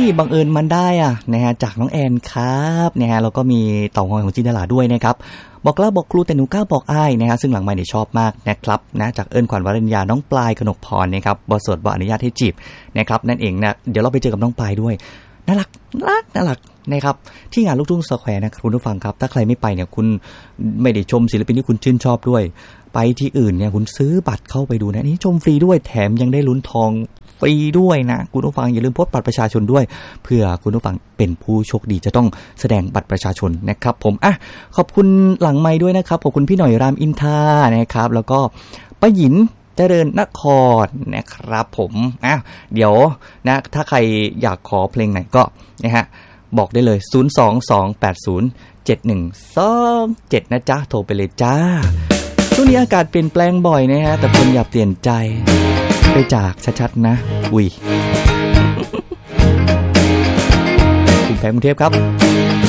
บังเอิญมันได้นะฮะจากน้องแอนครับนะฮะแล้วก็มีเต่างอยของจินดาราด้วยนะครับบอกเล่าบอกครูแต่หนูกล้าบอกอ้ายนะฮะซึ่งหลังไมค์เนี่ยชอบมากนะครับนะจากเอิญขวัญวรัญญาน้องปลายกนกพรนะครับบทสวดบ่อนุญาตให้จีบนะครับนั่นเองนะเดี๋ยวเราไปเจอกับน้องปลายด้วยน่ารักนะครับที่งานลูกทุ่งสแควร์นะคุณผู้ฟังครับถ้าใครไม่ไปเนี่ยคุณไม่ได้ชมศิลปินที่คุณชื่นชอบด้วยไปที่อื่นเนี่ยคุณซื้อบัตรเข้าไปดูนะนี่ชมฟรีด้วยแถมยังได้ลุ้นทองฟรีด้วยนะคุณผู้ฟังอย่าลืมพกบัตรประชาชนด้วยเพื่อคุณผู้ฟังเป็นผู้โชคดีจะต้องแสดงบัตรประชาชนนะครับผมขอบคุณหลังไมค์ด้วยนะครับขอบคุณพี่หน่อยรามอินทรานะครับแล้วก็ป้าหยินเจริญนครนะครับผมเดี๋ยวนะถ้าใครอยากขอเพลงไหนก็นะฮะบอกได้เลย022807127นะจ๊ะโทรไปเลยจ้าช่วงนี้อากาศเปลี่ยนแปลงบ่อยนะฮะแต่คนอย่าเปลี่ยนใจไปจากชัดๆนะอุ้ยคุณแพงกรุงเทพครับ